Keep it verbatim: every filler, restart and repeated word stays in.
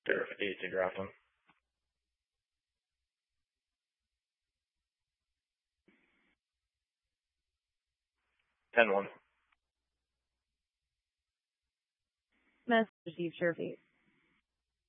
Sheriff eight to Grafton. ten one. Message received, Sheriff eight.